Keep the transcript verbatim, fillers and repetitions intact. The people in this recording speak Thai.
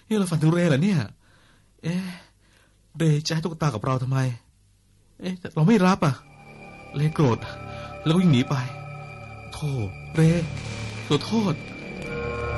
นี่เราฝันถึงเรเหรอเนี่ยเอ๊ะเรจะให้ตุ๊กตากับเราทำไมเอ๊ะเราไม่รับอ่ะเรโกรธแล้วก็วิ่งหนีไปโธ่เรขอโทษ